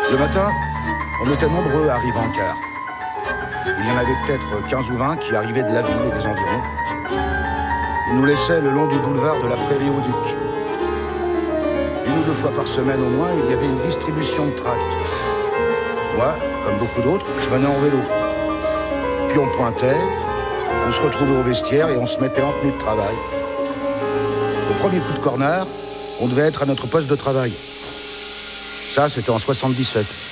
Le matin, on était nombreux à arriver en car. Il y en avait peut-être 15 ou 20 qui arrivaient de la ville et des environs. Ils nous laissaient le long du boulevard de la Prairie au Duc. 1 ou 2 fois par semaine au moins, il y avait une distribution de tracts. Moi, comme beaucoup d'autres, je venais en vélo. Puis on pointait, on se retrouvait au vestiaire et on se mettait en tenue de travail. Au premier coup de cornard, on devait être à notre poste de travail. Ça, c'était en 77.